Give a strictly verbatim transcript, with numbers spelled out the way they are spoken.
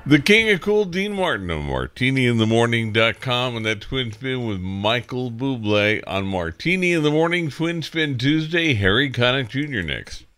The King of Cool, Dean Martin of Martini In The Morning dot com, and that Twin Spin with Michael Bublé on Martini In The Morning Twin Spin Tuesday. Harry Connick Junior next.